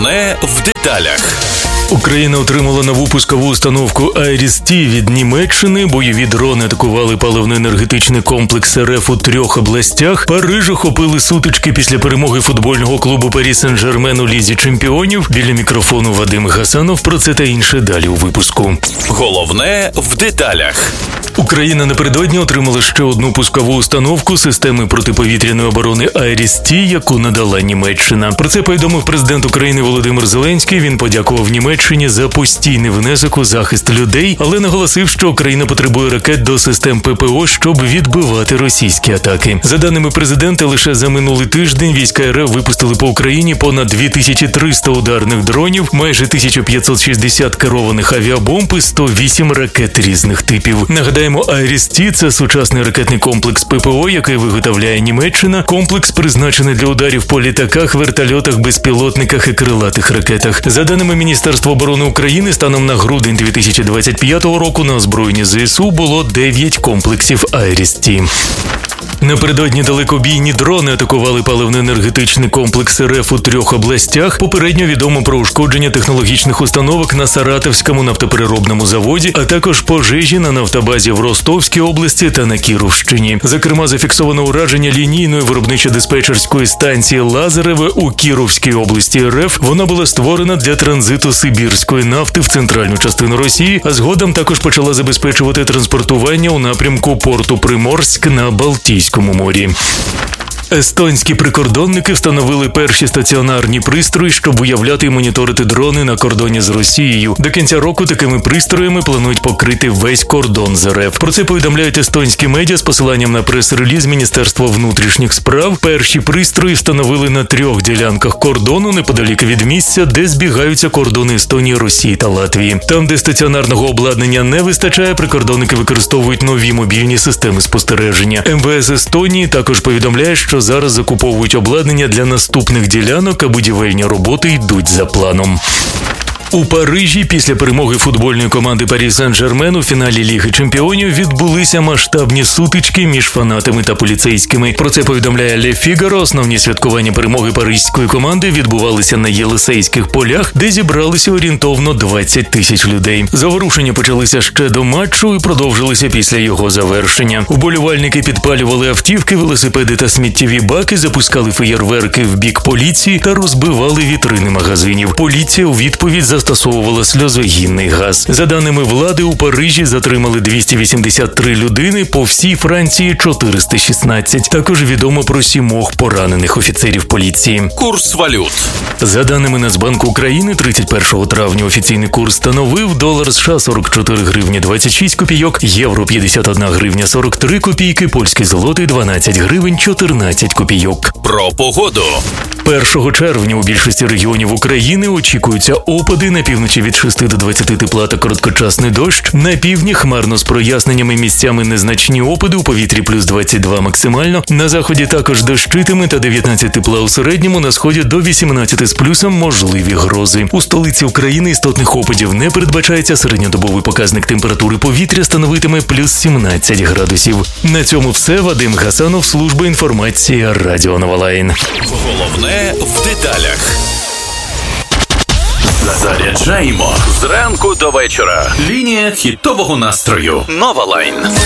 Головне в деталях. Україна отримала нову пускову установку «Айріс-Т» від Німеччини. Бойові дрони атакували паливно-енергетичний комплекс РФ у 3 областях. Париж охопили сутички після перемоги футбольного клубу «Парі Сен-Жермен» у Лізі чемпіонів. Біля мікрофону Вадим Гасанов. Про це та інше далі у випуску. Головне в деталях. Україна напередодні отримала ще одну пускову установку системи протиповітряної оборони «Айріс-Т», яку надала Німеччина. Про це повідомив президент України Володимир Зеленський. Він подякував Німеччині за постійний внесок у захист людей, але наголосив, що Україна потребує ракет до систем ППО, щоб відбивати російські атаки. За даними президента, лише за минулий тиждень війська РФ випустили по Україні понад 2300 ударних дронів, майже 1560 керованих авіабомб і 108 ракет різних типів. Нагадаємо, «Айріс-Т» – це сучасний ракетний комплекс ППО, який виготовляє Німеччина. Комплекс призначений для ударів по літаках, вертольотах, безпілотниках і крилатих ракетах. За даними Міністерства оборони України, станом на грудень 2025 року на озброєнні ЗСУ було 9 комплексів «Айріс-Т». Напередодні далекобійні дрони атакували паливно-енергетичний комплекс РФ у 3 областях. Попередньо відомо про ушкодження технологічних установок на Саратовському нафтопереробному заводі, а також пожежі на нафтобазі в Ростовській області та на Кіровщині. Зокрема, зафіксовано ураження лінійної виробничо-диспетчерської станції «Лазареве» у Кіровській області РФ. Вона була створена для транзиту сибірської нафти в центральну частину Росії, а згодом також почала забезпечувати транспортування у напрямку порту Приморськ на Балтійському морі. Естонські прикордонники встановили перші стаціонарні пристрої, щоб виявляти і моніторити дрони на кордоні з Росією. До кінця року такими пристроями планують покрити весь кордон з РФ. Про це повідомляють естонські медіа з посиланням на прес-реліз Міністерства внутрішніх справ. Перші пристрої встановили на 3 ділянках кордону неподалік від місця, де збігаються кордони Естонії, Росії та Латвії. Там, де стаціонарного обладнання не вистачає, прикордонники використовують нові мобільні системи спостереження. МВС Естонії також повідомляє, що зараз закуповують обладнання для наступних ділянок, а будівельні роботи йдуть за планом. У Парижі після перемоги футбольної команди «Парі Сен-Жермен» у фіналі Ліги чемпіонів відбулися масштабні сутички між фанатами та поліцейськими. Про це повідомляє Ле Фігаро. Основні святкування перемоги паризької команди відбувалися на Єлисейських полях, де зібралися орієнтовно 20 тисяч людей. Заворушення почалися ще до матчу і продовжилися після його завершення. Уболівальники підпалювали автівки, велосипеди та сміттєві баки, запускали феєрверки в бік поліції та розбивали вітрини магазинів. Поліція у відповідь застосовувала сльозогінний газ. За даними влади, у Парижі затримали 283 людини, по всій Франції 416. Також відомо про 7 поранених офіцерів поліції. Курс валют. За даними Нацбанку України, 31 травня офіційний курс становив долар США 44 гривні 26 копійок, євро 51 гривня 43 копійки, польський злотий 12 гривень 14 копійок. Про погоду. 1 червня у більшості регіонів України очікуються опади, на півночі від 6 до 20 тепла та короткочасний дощ, на півдні хмарно з проясненнями, місцями незначні опади, у повітрі плюс 22 максимально, на заході також дощитиме та 19 тепла у середньому, на сході до 18 з плюсом можливі грози. У столиці України істотних опадів не передбачається, середньодобовий показник температури повітря становитиме плюс 17 градусів. На цьому все. Вадим Гасанов, служба інформації, Радіо Новолайн. Головне в деталях. Заряджаємо зранку до вечора. Лінія хітового настрою. Новолайн.